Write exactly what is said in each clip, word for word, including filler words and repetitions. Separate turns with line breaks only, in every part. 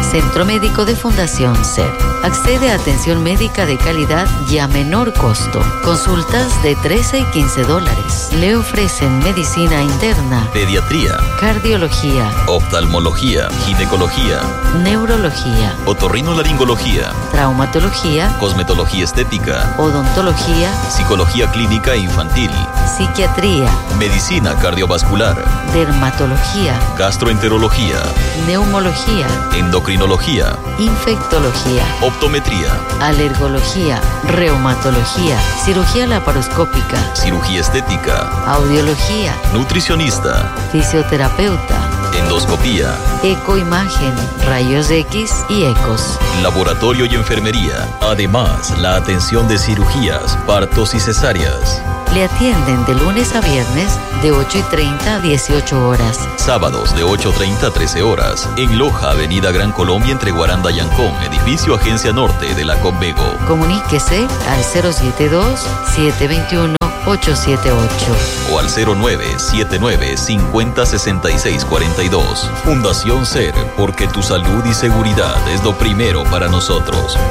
Centro Médico de Fundación S E R. Accede a atención médica de calidad y a menor costo. Consultas de trece y quince dólares. Le ofrecen medicina interna,
pediatría,
cardiología,
oftalmología, ginecología,
neurología,
otorrinolaringología,
traumatología,
cosmetología estética,
odontología,
psicología clínica e infantil,
psiquiatría,
medicina cardiovascular,
dermatología,
gastroenterología,
neumología,
endocrinología,
infectología,
optometría,
alergología, reumatología, cirugía laparoscópica,
cirugía estética,
audiología,
nutricionista,
fisioterapeuta,
endoscopía,
ecoimagen, rayos X y ecos,
laboratorio y enfermería. Además, la atención de cirugías, partos y cesáreas.
Le atienden de lunes a viernes de ocho y treinta a dieciocho horas.
Sábados de ocho y treinta a trece horas. En Loja, Avenida Gran Colombia, entre Guaranda y Ancón, edificio Agencia Norte de la Convego.
Comuníquese al cero siete dos, siete dos uno, ocho siete ocho.
O al cero nueve siete nueve, cinco cero, seis seis cuatro dos. Fundación S E R, porque tu salud y seguridad es lo primero para nosotros.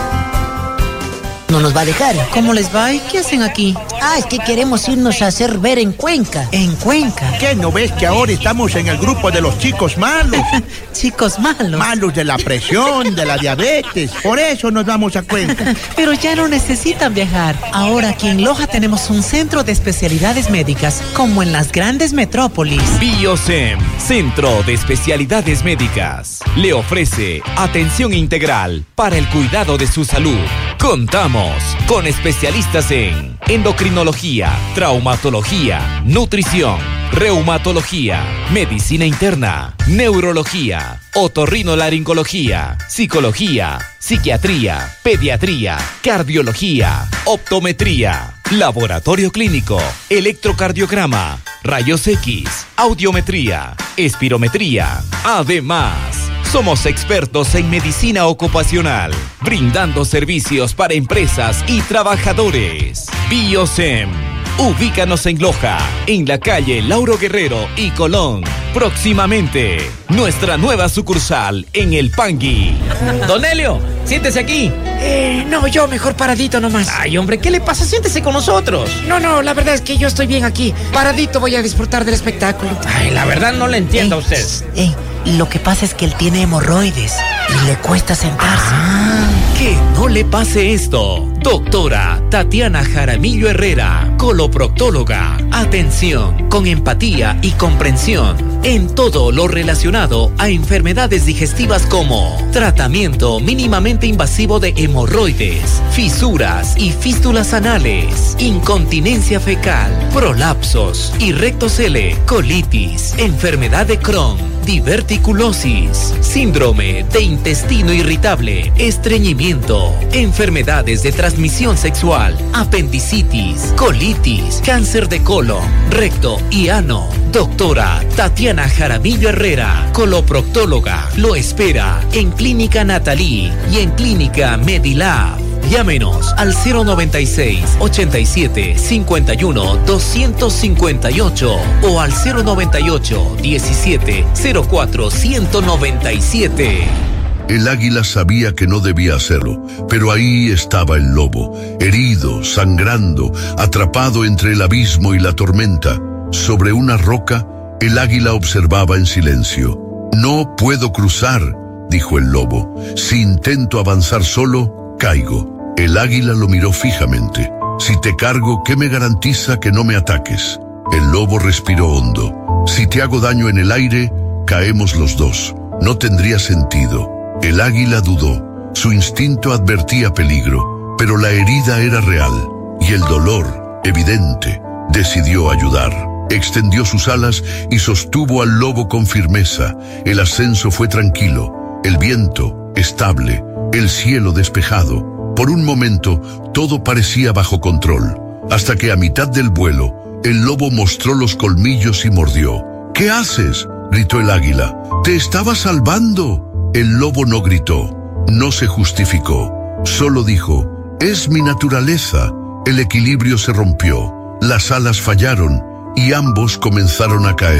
No nos va a dejar.
¿Cómo les va? ¿Y qué hacen aquí?
Ah, es que queremos irnos a hacer ver en Cuenca.
¿En Cuenca?
¿Qué no ves que ahora estamos en el grupo de los chicos malos?
¿Chicos malos?
Malos de la presión, de la diabetes. Por eso nos vamos a Cuenca.
Pero ya no necesitan viajar. Ahora aquí en Loja tenemos un centro de especialidades médicas, como en las grandes metrópolis.
Biosem, Centro de Especialidades Médicas, le ofrece atención integral para el cuidado de su salud. Contamos con especialistas en endocrinología, traumatología, nutrición, reumatología, medicina interna, neurología, otorrinolaringología, psicología, psiquiatría, pediatría, cardiología, optometría, laboratorio clínico, electrocardiograma, rayos X, audiometría, espirometría. Además, somos expertos en medicina ocupacional, brindando servicios para empresas y trabajadores. Biosem. Ubícanos en Loja, en la calle Lauro Guerrero y Colón. Próximamente, nuestra nueva sucursal en El Pangui.
Don Helio, siéntese aquí.
Eh, no, yo mejor paradito nomás.
Ay, hombre, ¿qué le pasa? Siéntese con nosotros.
No, no, la verdad es que yo estoy bien aquí. Paradito voy a disfrutar del espectáculo.
Ay, la verdad no le entiendo
Ey,
a usted.
Ey, lo que pasa es que él tiene hemorroides y le cuesta sentarse.
Ah, que no le pase esto. Doctora Tatiana Jaramillo Herrera, coloproctóloga. Atención con empatía y comprensión en todo lo relacionado a enfermedades digestivas como tratamiento mínimamente invasivo de hemorroides, fisuras y fístulas anales, incontinencia fecal, prolapsos y rectocele, colitis, enfermedad de Crohn, diverticulosis, síndrome de intestino irritable, estreñimiento, enfermedades de transmisión sexual, apendicitis, colitis, cáncer de colon, recto y ano. Doctora Tatiana Jaramillo Herrera, coloproctóloga, lo espera en Clínica Natalí y en Clínica Medilab. Llámenos al cero noventa y seis, ochenta y siete, cincuenta y uno, doscientos cincuenta y ocho o al cero noventa y ocho, diecisiete, cero cuatro, ciento noventa y siete.
El águila sabía que no debía hacerlo, pero ahí estaba el lobo, herido, sangrando, atrapado entre el abismo y la tormenta. Sobre una roca, el águila observaba en silencio. No puedo cruzar, dijo el lobo. Si intento avanzar solo, caigo. El águila lo miró fijamente. Si te cargo, ¿qué me garantiza que no me ataques? El lobo respiró hondo. Si te hago daño en el aire, caemos los dos. No tendría sentido. El águila dudó. Su instinto advertía peligro, pero la herida era real y el dolor evidente. Decidió ayudar. Extendió sus alas y sostuvo al lobo con firmeza. El ascenso fue tranquilo, el viento estable, el cielo despejado. Por un momento, todo parecía bajo control, hasta que a mitad del vuelo, el lobo mostró los colmillos y mordió. ¿Qué haces?, gritó el águila. ¡Te estaba salvando! El lobo no gritó, no se justificó, solo dijo, es mi naturaleza. El equilibrio se rompió, las alas fallaron, y ambos comenzaron a caer.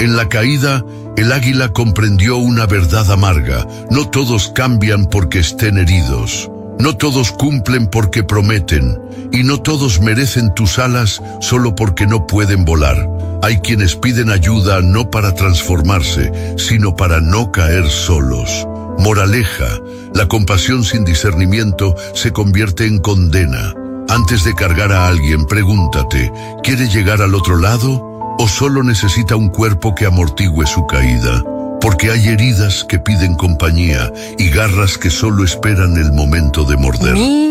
En la caída, el águila comprendió una verdad amarga. No todos cambian porque estén heridos. No todos cumplen porque prometen. Y no todos merecen tus alas solo porque no pueden volar. Hay quienes piden ayuda no para transformarse, sino para no caer solos. Moraleja, la compasión sin discernimiento se convierte en condena. Antes de cargar a alguien, pregúntate, ¿quiere llegar al otro lado? ¿O solo necesita un cuerpo que amortigüe su caída? Porque hay heridas que piden compañía y garras que solo esperan el momento de morder.